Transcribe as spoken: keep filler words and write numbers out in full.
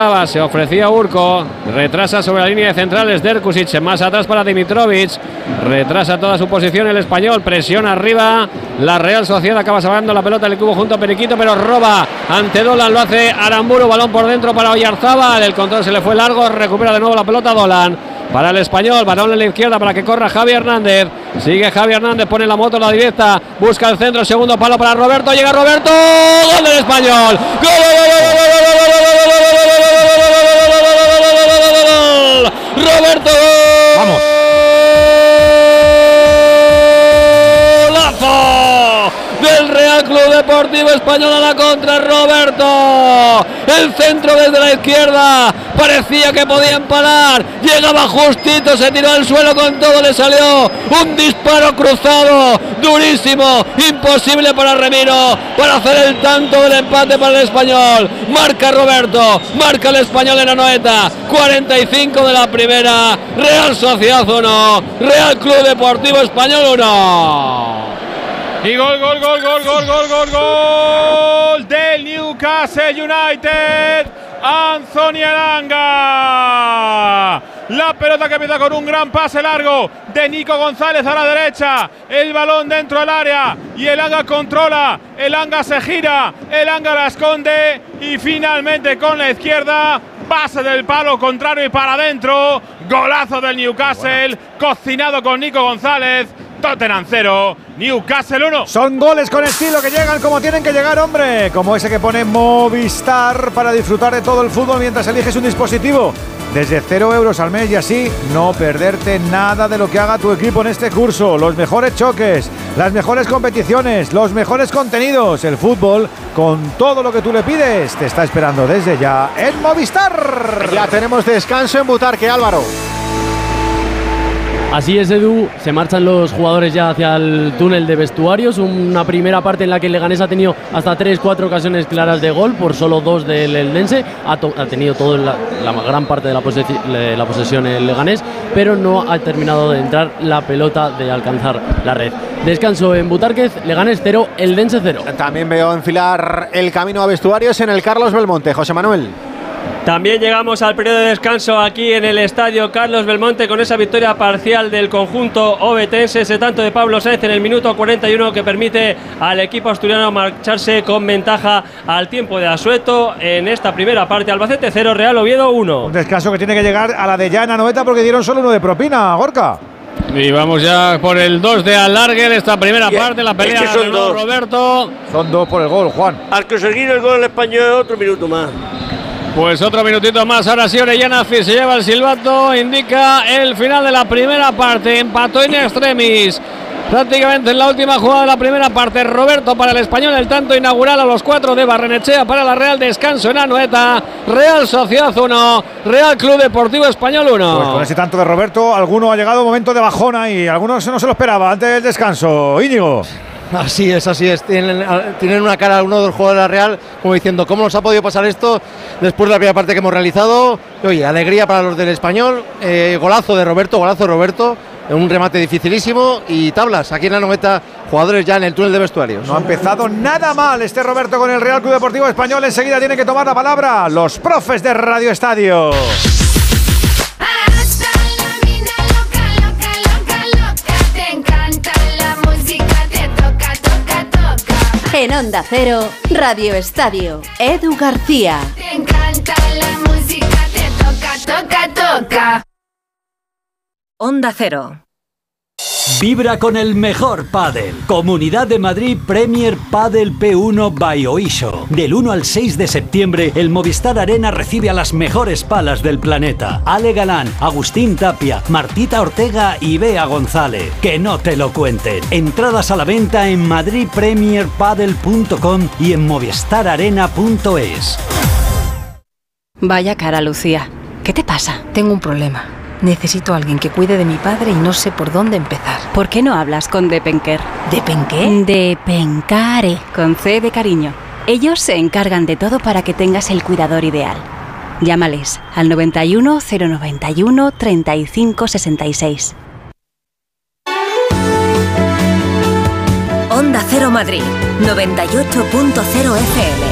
Se ofrecía Urco, retrasa sobre la línea de centrales Derkusic, más atrás para Dimitrovic, retrasa toda su posición el español, presión arriba, la Real Sociedad acaba salvando la pelota del cubo junto a Periquito, pero roba ante Dolan, lo hace Aramburu, balón por dentro para Oyarzábal, el control se le fue largo, recupera de nuevo la pelota Dolan. Para el español, balón en la izquierda para que corra Javi Hernández. Sigue Javi Hernández, pone la moto a la directa, busca el centro, segundo palo para Roberto, llega Roberto, gol del español. ¡Gol! Roberto, vamos. Golazo del Real Club Deportivo Español a la contra, Roberto. El centro desde la izquierda, parecía que podía empalar, llegaba justito, se tiró al suelo con todo, le salió un disparo cruzado, durísimo, imposible para Remiro, para hacer el tanto del empate para el español. Marca Roberto, marca el español en Anoeta, cuarenta y cinco de la primera, Real Sociedad uno, Real Club Deportivo Español uno. Y gol, gol, gol, gol, gol, gol, gol, gol del Newcastle United, Anthony Elanga. La pelota que empieza con un gran pase largo de Nico González a la derecha, el balón dentro del área y Elanga controla, Elanga se gira, Elanga la esconde y finalmente con la izquierda, pase del palo contrario y para adentro, golazo del Newcastle, cocinado con Nico González. Tottenham cero, Newcastle uno. Son goles con estilo que llegan como tienen que llegar, hombre. Como ese que pone Movistar para disfrutar de todo el fútbol mientras eliges un dispositivo. Desde cero euros al mes y así no perderte nada de lo que haga tu equipo en este curso. Los mejores choques, las mejores competiciones, los mejores contenidos. El fútbol, con todo lo que tú le pides, te está esperando desde ya en Movistar. Ya tenemos descanso en Butarque, Álvaro. Así es, Edu, se marchan los jugadores ya hacia el túnel de vestuarios, una primera parte en la que el Leganés ha tenido hasta tres cuatro ocasiones claras de gol, por solo dos del Eldense, ha, to- ha tenido toda la, la gran parte de la, posesi- de la posesión el Leganés, pero no ha terminado de entrar la pelota de alcanzar la red. Descanso en Butárquez, Leganés cero, Eldense cero. También veo enfilar el camino a vestuarios en el Carlos Belmonte, José Manuel. También llegamos al periodo de descanso aquí en el estadio Carlos Belmonte con esa victoria parcial del conjunto ovetense, ese tanto de Pablo Sáez en el minuto cuarenta y uno que permite al equipo asturiano marcharse con ventaja al tiempo de asueto en esta primera parte. Albacete cero, Real Oviedo uno. Un descanso que tiene que llegar a la de ya en Anoeta porque dieron solo uno de propina, Gorka. Y vamos ya por el dos de alargue de esta primera yeah, parte, la pelea es que son dos. Roberto. Son dos por el gol, Juan. Al conseguir el gol el español, otro minuto más. Pues otro minutito más, ahora sí Orellana se lleva el silbato, indica el final de la primera parte, empató in extremis, prácticamente en la última jugada de la primera parte, Roberto para el español, el tanto inaugural a los cuatro de Barrenechea para la Real, descanso en Anoeta, Real Sociedad uno, Real Club Deportivo Español uno. Pues con ese tanto de Roberto, alguno ha llegado un momento de bajona y algunos no se lo esperaba antes del descanso. Íñigo. Así es, así es. Tienen, tienen una cara uno de los jugadores de la Real como diciendo cómo nos ha podido pasar esto después de la primera parte que hemos realizado. Oye, alegría para los del español, eh, golazo de Roberto, golazo de Roberto, un remate dificilísimo y tablas aquí en la Anoeta, jugadores ya en el túnel de vestuarios. No ha empezado nada mal este Roberto con el Real Club Deportivo Español, enseguida tiene que tomar la palabra los profes de Radio Estadio. En Onda Cero, Radio Estadio, Edu García. Te encanta la música, te toca, toca, toca. Onda Cero. Vibra con el mejor pádel. Comunidad de Madrid Premier Padel P uno by Oisho. Del uno al seis de septiembre, el Movistar Arena recibe a las mejores palas del planeta. Ale Galán, Agustín Tapia, Martita Ortega y Bea González. Que no te lo cuenten. Entradas a la venta en madrid premier padel punto com y en movistar arena punto es. Vaya cara, Lucía. ¿Qué te pasa? Tengo un problema. Necesito a alguien que cuide de mi padre y no sé por dónde empezar. ¿Por qué no hablas con Depenker? ¿Depenqué? Depencare, con C de cariño. Ellos se encargan de todo para que tengas el cuidador ideal. Llámales al noventa y uno, cero noventa y uno, treinta y cinco sesenta y seis. Onda Cero Madrid, noventa y ocho punto cero F M.